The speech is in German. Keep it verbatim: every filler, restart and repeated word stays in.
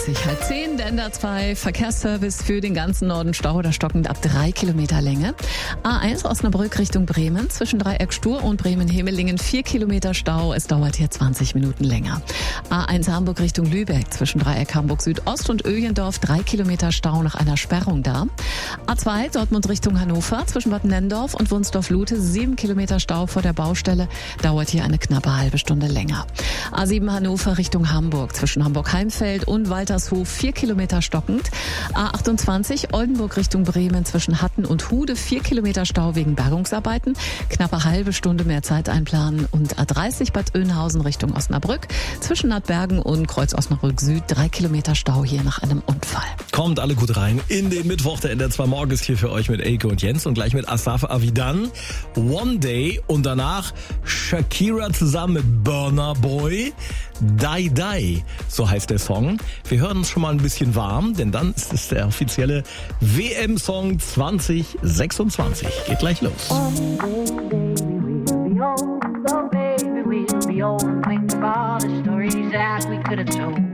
dreißig, halb zehn, der N D R zwei Verkehrsservice für den ganzen Norden. Stau oder stockend ab drei Kilometer Länge. A eins Osnabrück Richtung Bremen, zwischen Dreieck Stur und Bremen-Hemelingen vier Kilometer Stau. Es dauert hier zwanzig Minuten länger. A eins Hamburg Richtung Lübeck, zwischen Dreieck Hamburg Südost und Öhlendorf drei Kilometer Stau nach einer Sperrung da. A zwei Dortmund Richtung Hannover, zwischen Bad Nendorf und Wunsdorf-Lute sieben Kilometer Stau vor der Baustelle. Dauert hier eine knappe halbe Stunde länger. A sieben Hannover Richtung Hamburg, zwischen Hamburg-Heimfeld und Waltershof vier Kilometer stockend. A achtundzwanzig Oldenburg Richtung Bremen, zwischen Hatten und Hude vier Kilometer Stau wegen Bergungsarbeiten. Knappe halbe Stunde mehr Zeit einplanen. Und A dreißig Bad Oeynhausen Richtung Osnabrück, zwischen Nadbergen und Kreuz Osnabrück Süd drei Kilometer Stau hier nach einem Unfall. Kommt alle gut rein in den Mittwoch. Der N D R zwei Morgen ist hier für euch mit Elke und Jens und gleich mit Asaf Avidan. One Day und danach Shakira zusammen mit Burna Boy. Die Die, so heißt der Song. Wir hören uns schon mal ein bisschen warm, denn dann ist es der offizielle W M-Song zwanzig sechsundzwanzig. Geht gleich los. Oh, baby, we'll be old, oh, baby, we'll be old, and think of all the stories that we could have told.